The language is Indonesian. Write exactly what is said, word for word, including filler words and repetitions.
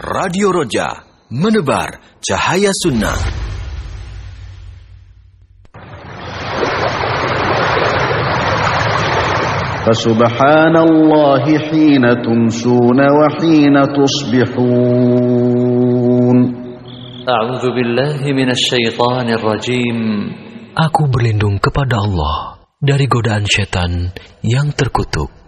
Radio Roja, menebar cahaya sunnah. Fasubhanallahi hina tumsuna wa hina tusbihun. A'udzu billahi minasy syaithanir rajim. Aku berlindung kepada Allah dari godaan setan yang terkutuk.